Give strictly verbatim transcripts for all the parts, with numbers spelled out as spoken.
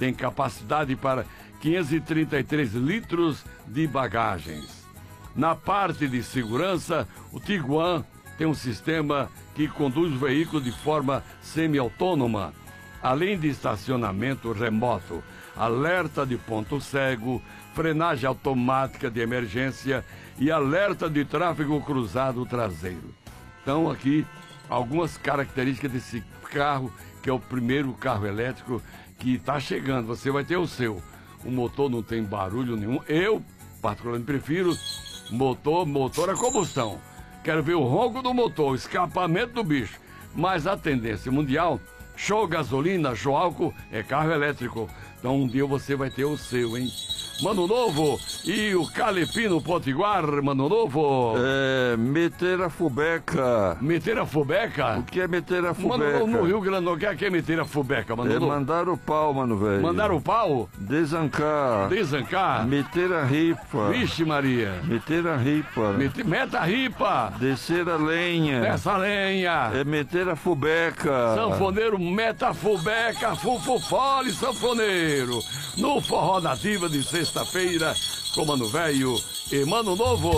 tem capacidade para quinhentos e trinta e três litros de bagagens. Na parte de segurança, o Tiguan tem um sistema que conduz o veículo de forma semi-autônoma, além de estacionamento remoto, alerta de ponto cego, frenagem automática de emergência e alerta de tráfego cruzado traseiro. Então aqui algumas características desse carro, que é o primeiro carro elétrico que está chegando. Você vai ter o seu. O motor não tem barulho nenhum. Eu, particularmente, prefiro motor, motor a combustão. Quero ver o ronco do motor, o escapamento do bicho. Mas a tendência mundial, show gasolina, show álcool, é carro elétrico. Então um dia você vai ter o seu, hein? Mano Novo e o Calepino Potiguar, Mano Novo. É, meter a fubeca. Meter a fubeca? O que é meter a fubeca? Mano, no Rio Grande do Sul, o que é meter a fubeca, Mano É Novo? mandar o pau, mano, velho. Mandar o pau? Desancar. Desancar? Meter a ripa. Vixe Maria. Meter a ripa. Mete, meta a ripa. Descer a lenha. Essa lenha. É meter a fubeca. Sanfoneiro, meta a fubeca, fufufole, sanfoneiro. No Forró Nativa de sexta-feira, com Mano Velho e Mano Novo.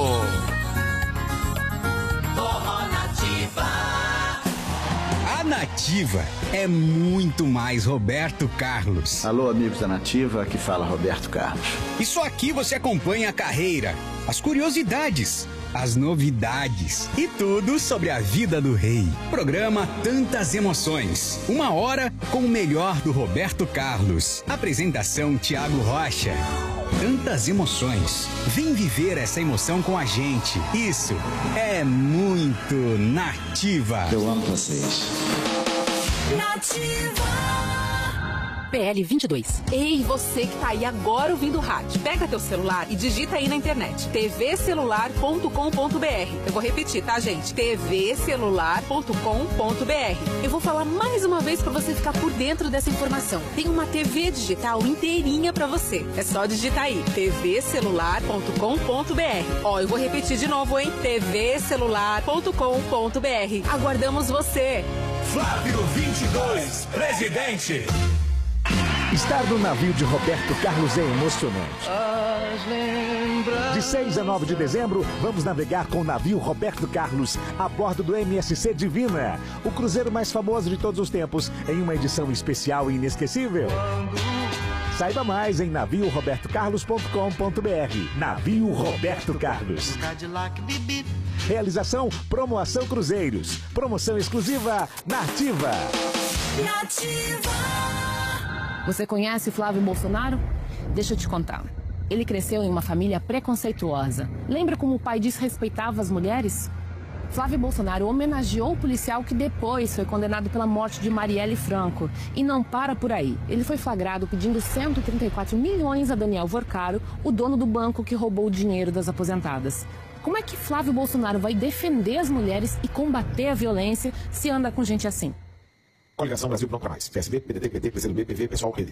Forró Nativa. A Nativa é muito mais Roberto Carlos. Alô, amigos da Nativa, aqui fala Roberto Carlos. E só aqui você acompanha a carreira, as curiosidades, as novidades e tudo sobre a vida do rei. Programa Tantas Emoções. Uma hora com o melhor do Roberto Carlos. Apresentação Tiago Rocha. Tantas emoções. Vem viver essa emoção com a gente. Isso é muito Nativa. Eu amo vocês. Nativa. P L vinte e dois. Ei, você que tá aí agora ouvindo o rádio, pega teu celular e digita aí na internet t v celular ponto com ponto b r. Eu vou repetir, tá, gente? t v celular ponto com ponto b r. Eu vou falar mais uma vez pra você ficar por dentro dessa informação. Tem uma T V digital inteirinha pra você. É só digitar aí t v celular ponto com ponto b r. Ó, eu vou repetir de novo, hein? t v celular ponto com ponto b r. Aguardamos você. Flávio vinte e dois, presidente. Estar no navio de Roberto Carlos é emocionante. De seis a nove de dezembro, vamos navegar com o navio Roberto Carlos a bordo do M S C Divina, o cruzeiro mais famoso de todos os tempos, em uma edição especial e inesquecível. Saiba mais em navio roberto carlos ponto com ponto b r. Navio Roberto Carlos. Realização Promoção Cruzeiros. Promoção exclusiva Nativa. Nativa. Você conhece Flávio Bolsonaro? Deixa eu te contar. Ele cresceu em uma família preconceituosa. Lembra como o pai desrespeitava as mulheres? Flávio Bolsonaro homenageou o policial que depois foi condenado pela morte de Marielle Franco. E não para por aí. Ele foi flagrado pedindo cento e trinta e quatro milhões a Daniel Vorcaro, o dono do banco que roubou o dinheiro das aposentadas. Como é que Flávio Bolsonaro vai defender as mulheres e combater a violência se anda com gente assim? Coligação Brasil Pronto Mais. P S B, P D T, P T, P C do B, P V, Pessoal, Rede.